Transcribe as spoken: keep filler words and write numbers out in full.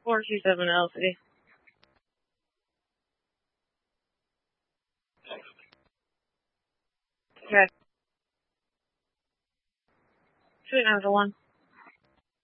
four two seven L C. Okay. Sweet nine for one.